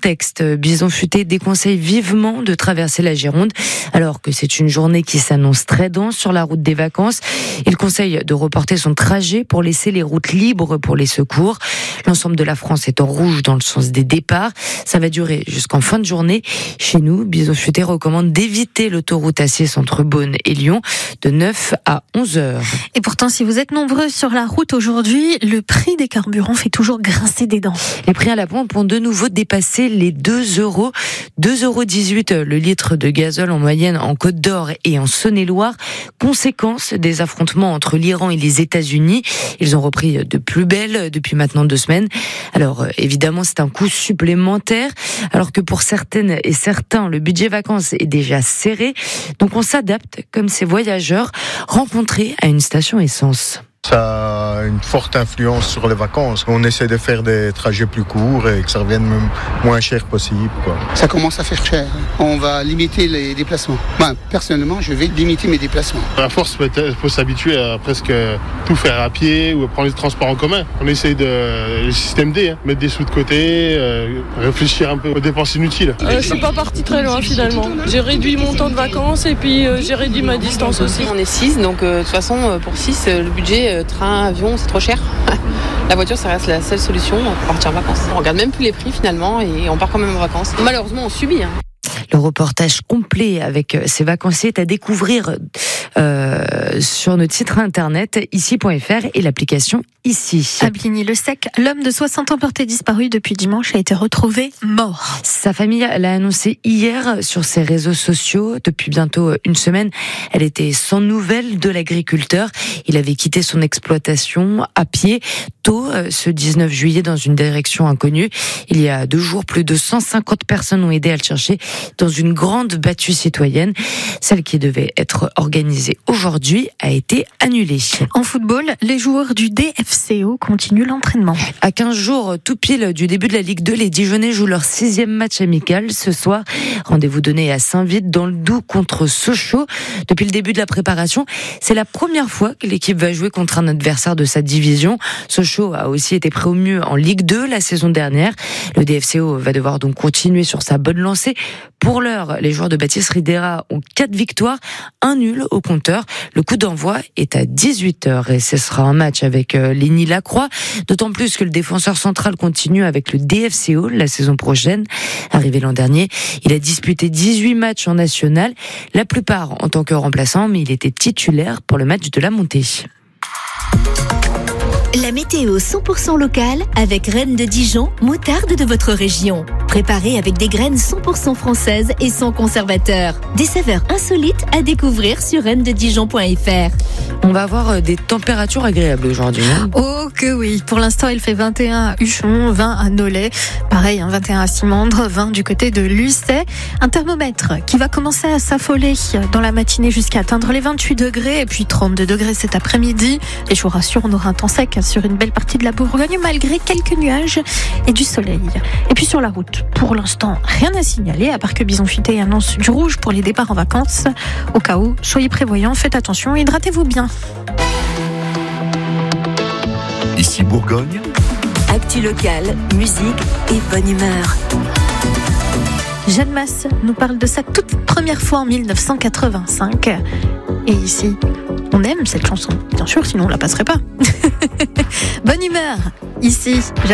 contexte, Bison Futé déconseille vivement de traverser la Gironde, alors que c'est une journée qui s'annonce très dense sur la route des vacances. Il conseille de reporter son trajet pour laisser les routes libres pour les secours. L'ensemble de la France est en rouge dans le sens des départs. Ça va durer jusqu'en fin de journée. Chez nous, Bison Futé recommande d'éviter l'autoroute A6 entre Beaune et Lyon de 9 à 11 heures. Et pourtant, si vous êtes nombreux sur la route aujourd'hui, le prix des carburants fait toujours grincer des dents. Les prix à la pompe ont de nouveau dépassé les 2 euros. 2,18 € le litre de gazole en moyenne en Côte d'Or et en Saône-et-Loire. Conséquence des affrontements entre l'Iran et les États-Unis. Ils ont repris de plus belle depuis maintenant 2 semaines. Alors évidemment, c'est un coût supplémentaire, alors que pour certaines et certains, le budget vacances est déjà serré. Donc on s'adapte comme ces voyageurs rencontrés à une station essence. Ça a une forte influence sur les vacances. On essaie de faire des trajets plus courts et que ça revienne moins cher possible, quoi. Ça commence à faire cher. On va limiter les déplacements. Moi, personnellement, je vais limiter mes déplacements. À force, il faut s'habituer à presque tout faire à pied ou à prendre les transports en commun. On essaie le système D, mettre des sous de côté, réfléchir un peu aux dépenses inutiles. Je suis pas parti très loin finalement. J'ai réduit mon temps de vacances et puis j'ai réduit ma distance aussi. On est 6, donc de toute façon, pour 6, le budget train, avion, c'est trop cher. La voiture, ça reste la seule solution pour partir en vacances. On regarde même plus les prix finalement et on part quand même en vacances. Malheureusement, on subit. Le reportage complet avec ces vacanciers est à découvrir sur notre site internet ici.fr et l'application Ici. À Bligny-le-Sec, l'homme de 60 ans porté disparu depuis dimanche a été retrouvé mort. Sa famille l'a annoncé hier sur ses réseaux sociaux. Depuis bientôt 1 semaine, elle était sans nouvelles de l'agriculteur. Il avait quitté son exploitation à pied tôt ce 19 juillet dans une direction inconnue. Il y a 2 jours, plus de 150 personnes ont aidé à le chercher dans une grande battue citoyenne. Celle qui devait être organisée aujourd'hui a été annulée. En football, les joueurs du DFCO continuent l'entraînement. À 15 jours tout pile du début de la Ligue 2, les Dijonais jouent leur 6e match amical ce soir. Rendez-vous donné à Saint-Vite dans le Doubs contre Sochaux. Depuis le début de la préparation, c'est la première fois que l'équipe va jouer contre un adversaire de sa division. Sochaux a aussi été promu en Ligue 2 la saison dernière. Le DFCO va devoir donc continuer sur sa bonne lancée. Pour l'heure, les joueurs de Baptiste Ridera ont 4 victoires, 1 nul au compteur. Le coup d'envoi est à 18h et ce sera un match avec Ligny-la-Croix. D'autant plus que le défenseur central continue avec le DFCO la saison prochaine. Arrivé l'an dernier, il a disputé 18 matchs en national, la plupart en tant que remplaçant, mais il était titulaire pour le match de la montée. La météo 100% locale avec Reine de Dijon, moutarde de votre région. Préparée avec des graines 100% françaises et sans conservateur. Des saveurs insolites à découvrir sur reinededijon.fr. On va avoir des températures agréables aujourd'hui. Oh que oui, pour l'instant il fait 21 à Huchon, 20 à Nolay, pareil 21 à Simandre, 20 du côté de Lucé. Un thermomètre qui va commencer à s'affoler dans la matinée jusqu'à atteindre les 28 degrés et puis 32 degrés cet après-midi. Et je vous rassure, on aura un temps sec sur une belle partie de la Bourgogne malgré quelques nuages et du soleil. Et puis sur la route, pour l'instant rien à signaler à part que Bison Futé annonce du rouge pour les départs en vacances. Au cas où, soyez prévoyants, faites attention, hydratez-vous bien. Ici Bourgogne. Actu locale, musique et bonne humeur. Jeanne Masse nous parle de sa toute première fois en 1985. Et ici, on aime cette chanson, bien sûr, sinon on la passerait pas. Bonne humeur, ici.